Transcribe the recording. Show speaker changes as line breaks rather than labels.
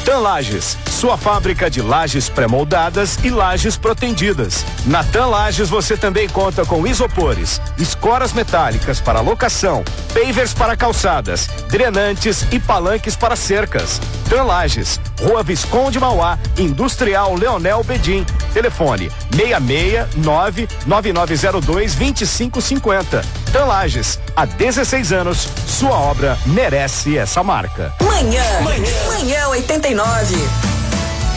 TAM Lages, sua fábrica de lajes pré-moldadas e lajes protendidas. Na TAM Lages você também conta com isopores, escoras metálicas para locação, pavers para calçadas, drenantes e palanques para cercas. TAM Lages, Rua Visconde Mauá, Industrial Leonel Bedim. Telefone 669-9902-2550. TAM Lages, há 16 anos, sua obra merece essa marca.
Manhã 89.